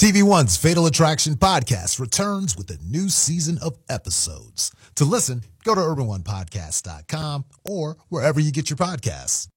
TV One's Fatal Attraction podcast returns with a new season of episodes. To listen, go to urban1podcast.com or wherever you get your podcasts.